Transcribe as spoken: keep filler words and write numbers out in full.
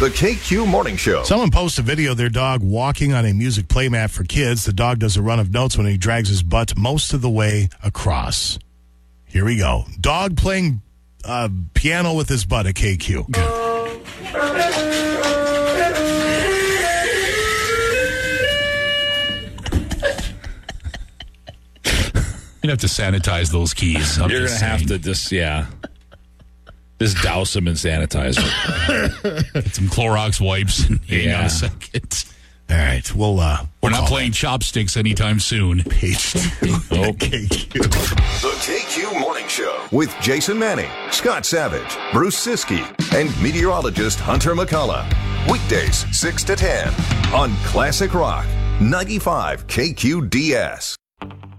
The K Q Morning Show. Someone posts a video of their dog walking on a music playmat for kids. The dog does a run of notes when he drags his butt most of the way across. Here we go. Dog playing uh, piano with his butt at K Q. You'd have to sanitize those keys. I'm You're going to have to just, yeah, just douse them in sanitizer. Get some Clorox wipes and hang Yeah. on a second. All right. We'll, uh, We're we'll not call playing chopsticks anytime soon. page two. Okay. K Q. The K Q Morning Show with Jason Manning, Scott Savage, Bruce Siskey, and meteorologist Hunter McCullough. Weekdays six to ten on Classic Rock ninety-five K Q D S.